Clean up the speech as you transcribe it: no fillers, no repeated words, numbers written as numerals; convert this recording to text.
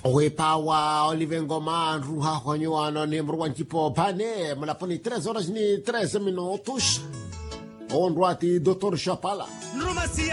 Wepawa Oliver Ngoma Ruha Honyuano Nimruan Tipo Pane Malaponi 3 horas ni 13 minutos. Onruati Dr. Chapala.